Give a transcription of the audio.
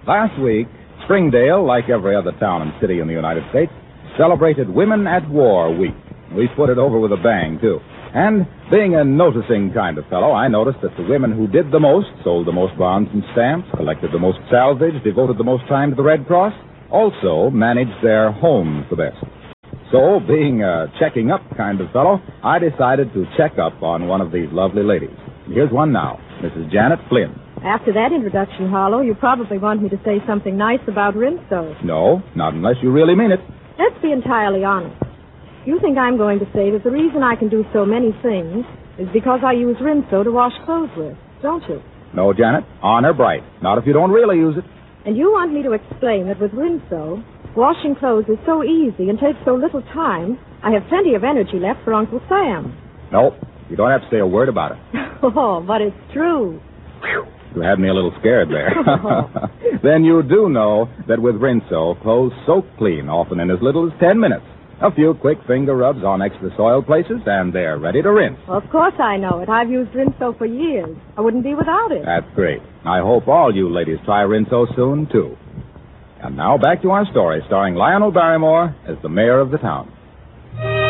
Last week, Springdale, like every other town and city in the United States, celebrated Women at War Week. We put it over with a bang, too. And being a noticing kind of fellow, I noticed that the women who did the most, sold the most bonds and stamps, collected the most salvage, devoted the most time to the Red Cross, also managed their homes the best. So, being a checking up kind of fellow, I decided to check up on one of these lovely ladies. Here's one now, Mrs. Janet Flynn. After that introduction, Harlow, you probably want me to say something nice about Rinso. No, not unless you really mean it. Let's be entirely honest. You think I'm going to say that the reason I can do so many things is because I use Rinso to wash clothes with, don't you? No, Janet, honor bright. Not if you don't really use it. And you want me to explain that with Rinso, washing clothes is so easy and takes so little time, I have plenty of energy left for Uncle Sam. No, you don't have to say a word about it. Oh, but it's true. Whew. You had me a little scared there. Then you do know that with Rinso, clothes soak clean, often in as little as 10 minutes. A few quick finger rubs on extra soiled places, and they're ready to rinse. Well, of course I know it. I've used Rinso for years. I wouldn't be without it. That's great. I hope all you ladies try Rinso soon, too. And now back to our story, starring Lionel Barrymore as the mayor of the town.